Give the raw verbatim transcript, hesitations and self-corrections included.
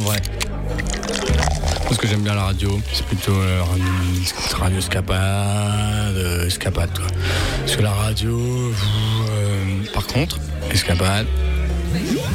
vrai. Parce que j'aime bien la radio, c'est plutôt euh, radio escapade, euh, escapade quoi. Parce que la radio, euh, par contre, escapade.